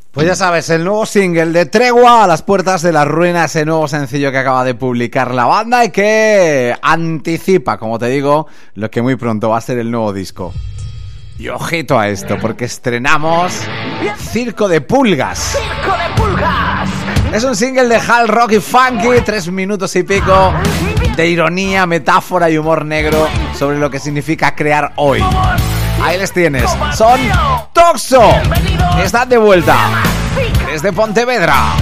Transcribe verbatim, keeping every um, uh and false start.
Pues ya sabes, el nuevo single de Tregua, a las puertas de la ruina, ese nuevo sencillo que acaba de publicar la banda y que anticipa, como te digo, lo que muy pronto va a ser el nuevo disco. Y ojito a esto, porque estrenamos Circo de Pulgas. ¡Circo de Pulgas! Es un single de hard rock y funky, tres minutos y pico de ironía, metáfora y humor negro sobre lo que significa crear hoy. Ahí les tienes, son Toxo. Están de vuelta desde Pontevedra.